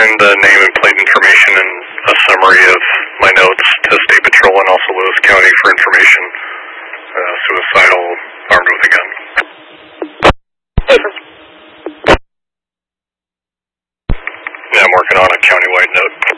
send the name and plate information and a summary of my notes to State Patrol and also Lewis County for information. Suicidal, armed with a gun. Yeah, I'm working on a countywide note.